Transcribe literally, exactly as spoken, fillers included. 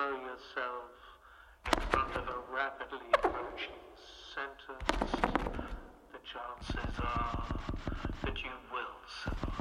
throw yourself in front of a rapidly approaching sentence, the chances are that you will survive.